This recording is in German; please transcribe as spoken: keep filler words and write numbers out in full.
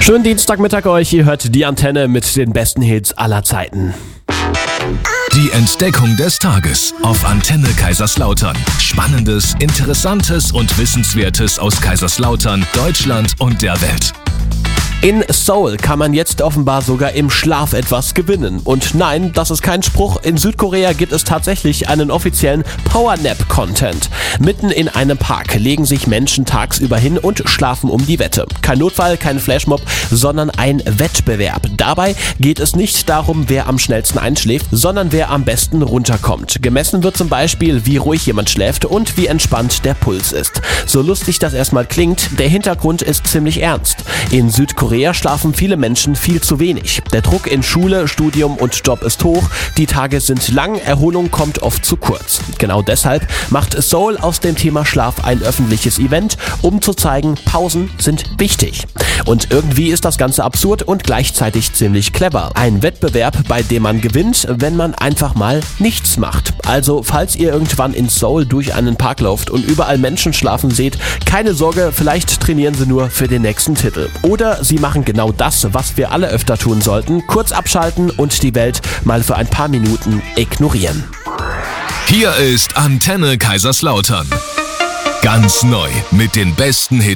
Schönen Dienstagmittag euch, ihr hört die Antenne mit den besten Hits aller Zeiten. Die Entdeckung des Tages auf Antenne Kaiserslautern. Spannendes, Interessantes und Wissenswertes aus Kaiserslautern, Deutschland und der Welt. In Seoul kann man jetzt offenbar sogar im Schlaf etwas gewinnen. Und nein, das ist kein Spruch. In Südkorea gibt es tatsächlich einen offiziellen Powernap-Content. Mitten in einem Park legen sich Menschen tagsüber hin und schlafen um die Wette. Kein Notfall, kein Flashmob, sondern ein Wettbewerb. Dabei geht es nicht darum, wer am schnellsten einschläft, sondern wer am besten runterkommt. Gemessen wird zum Beispiel, wie ruhig jemand schläft und wie entspannt der Puls ist. So lustig das erstmal klingt, der Hintergrund ist ziemlich ernst. In Südkorea schlafen viele Menschen viel zu wenig. Der Druck in Schule, Studium und Job ist hoch, die Tage sind lang, Erholung kommt oft zu kurz. Genau deshalb macht Seoul aus dem Thema Schlaf ein öffentliches Event, um zu zeigen, Pausen sind wichtig. Und irgendwie ist das Ganze absurd und gleichzeitig ziemlich clever. Ein Wettbewerb, bei dem man gewinnt, wenn man einfach mal nichts macht. Also, falls ihr irgendwann in Seoul durch einen Park lauft und überall Menschen schlafen seht, keine Sorge, vielleicht trainieren sie nur für den nächsten Titel. Oder sie machen genau das, was wir alle öfter tun sollten, kurz abschalten und die Welt mal für ein paar Minuten ignorieren. Hier ist Antenne Kaiserslautern. Ganz neu mit den besten Hits